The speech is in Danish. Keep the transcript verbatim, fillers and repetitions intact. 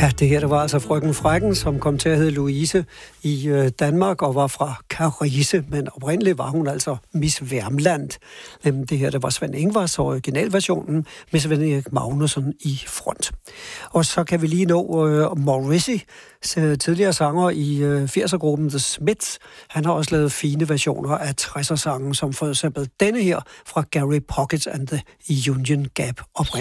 Ja, det her, det var altså Frøken Frækken, som kom til at hedde Louise i øh, Danmark og var fra Karise, men oprindeligt var hun altså Miss Værmland. Jamen, det her, det var Svend Ingvars originalversionen med Svend Erik Magnusson i front. Og så kan vi lige nå øh, Morrissey, tidligere sanger i øh, firser-gruppen The Smiths. Han har også lavet fine versioner af tresser-sangen, som for eksempel denne her fra Gary Pocket and the Union Gap oprindeligt.